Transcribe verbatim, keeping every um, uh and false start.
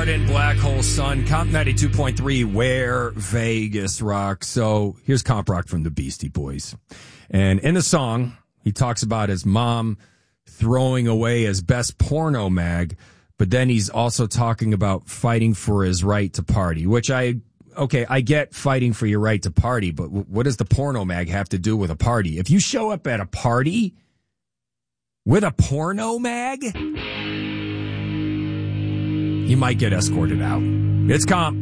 Soundgarden, Black Hole Sun, Comp ninety-two point three, where Vegas rocks. So here's Comp Rock from the Beastie Boys. And in the song, he talks about his mom throwing away his best porno mag, but then he's also talking about fighting for his right to party, which I, okay, I get fighting for your right to party, but what does the porno mag have to do with a party? If you show up at a party with a porno mag, you might get escorted out. It's Comp.